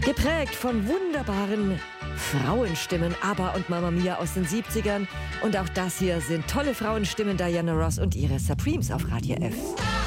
Geprägt von wunderbaren Frauenstimmen, ABBA und Mamma Mia aus den 70ern. Und auch das hier sind tolle Frauenstimmen, Diana Ross und ihre Supremes auf Radio F.